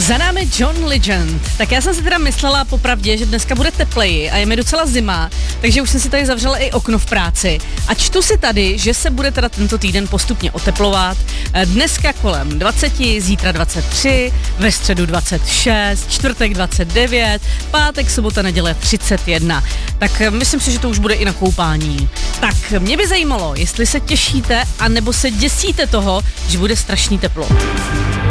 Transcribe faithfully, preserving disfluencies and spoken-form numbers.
Za námi John Legend. Tak já jsem si teda myslela popravdě, že dneska bude tepleji a je mi docela zima, takže už jsem si tady zavřela i okno v práci. A čtu si tady, že se bude teda tento týden postupně oteplovat. Dneska kolem dvacet, zítra dvacet tři, ve středu dvacet šest, čtvrtek dvacet devět, pátek, sobota, neděle třicet jedna. Tak myslím si, že to už bude i na koupání. Tak mě by zajímalo, jestli se těšíte, anebo se děsíte toho, že bude strašný teplo.